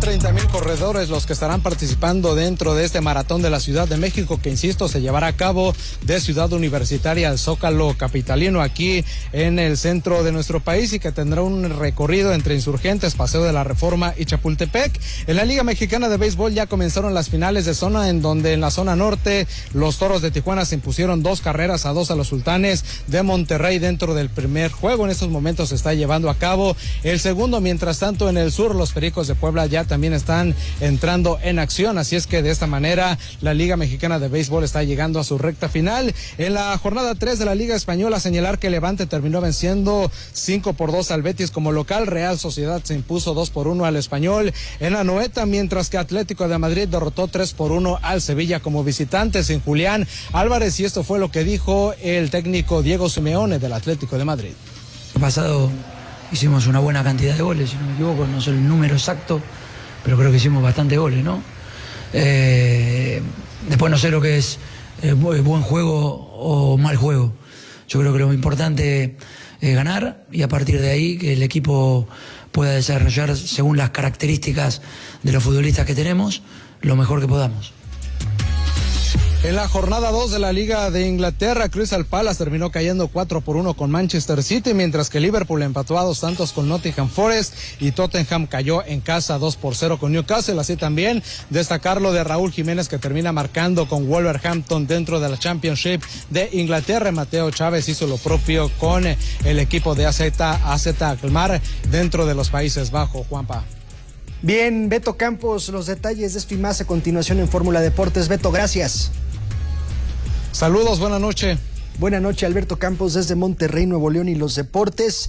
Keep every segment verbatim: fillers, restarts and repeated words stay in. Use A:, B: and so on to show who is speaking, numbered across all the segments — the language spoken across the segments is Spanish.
A: treinta mil corredores los que estarán participando dentro de este maratón de la Ciudad de México, que insisto, se llevará a cabo de Ciudad Universitaria al Zócalo capitalino, aquí en el centro de nuestro país, y que tendrá un recorrido entre Insurgentes, Paseo de la Reforma y Chapultepec. En la Liga Mexicana de Béisbol ya comenzaron las finales de zona, en donde en la zona norte los Toros de Tijuana se impusieron dos carreras a dos a los Sultanes de Monterrey dentro del primer juego. En estos momentos se está llevando a cabo el segundo. Mientras tanto, en el sur, los Pericos de Puebla ya también están entrando en acción, así es que de esta manera la Liga Mexicana de Béisbol está llegando a su recta final. En la jornada tres de la Liga Española, señalar que Levante terminó venciendo cinco por dos al Betis como local. Real Sociedad se impuso dos por uno al Español en la Noeta, mientras que Atlético de Madrid derrotó tres por uno al Sevilla como visitantes en Julián Álvarez, y esto fue lo que dijo el técnico Diego Simeone del Atlético de Madrid.
B: El pasado hicimos una buena cantidad de goles, si no me equivoco, no sé el número exacto, pero creo que hicimos bastante goles, ¿no? Eh, después no sé lo que es eh, buen juego o mal juego. Yo creo que lo importante es ganar, y a partir de ahí que el equipo pueda desarrollar, según las características de los futbolistas que tenemos, lo mejor que podamos.
A: En la jornada dos de la Liga de Inglaterra, Crystal Palace terminó cayendo cuatro por uno con Manchester City, mientras que Liverpool empató a dos tantos con Nottingham Forest, y Tottenham cayó en casa dos por cero con Newcastle. Así también destacar lo de Raúl Jiménez, que termina marcando con Wolverhampton dentro de la Championship de Inglaterra. Mateo Chávez hizo lo propio con el equipo de A Z Alkmaar dentro de los Países Bajos. Juanpa.
C: Bien, Beto Campos, los detalles de esto y más a continuación en Fórmula Deportes. Beto, gracias.
A: Saludos, buena noche.
C: Buena noche, Alberto Campos, desde Monterrey, Nuevo León, y los deportes.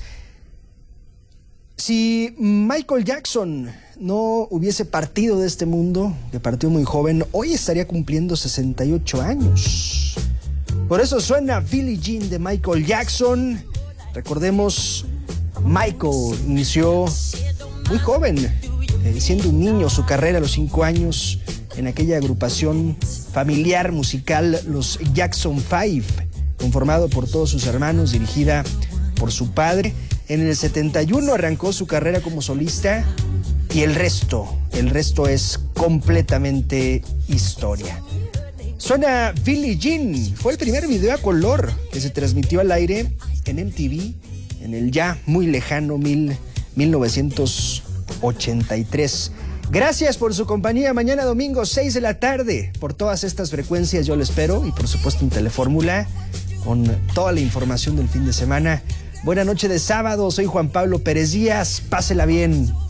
C: Si Michael Jackson no hubiese partido de este mundo, que partió muy joven, hoy estaría cumpliendo sesenta y ocho años. Por eso suena Billie Jean de Michael Jackson. Recordemos, Michael inició muy joven, eh, siendo un niño, su carrera a los cinco años, en aquella agrupación familiar musical, los Jackson Five, conformado por todos sus hermanos, dirigida por su padre. En el setenta y uno arrancó su carrera como solista, y el resto, el resto es completamente historia. Suena Billie Jean, fue el primer video a color que se transmitió al aire en M T V en el ya muy lejano mil novecientos ochenta y tres. Gracias por su compañía. Mañana domingo, seis de la tarde, por todas estas frecuencias yo lo espero, y por supuesto en Telefórmula con toda la información del fin de semana. Buena noche de sábado, soy Juan Pablo Pérez Díaz, pásela bien.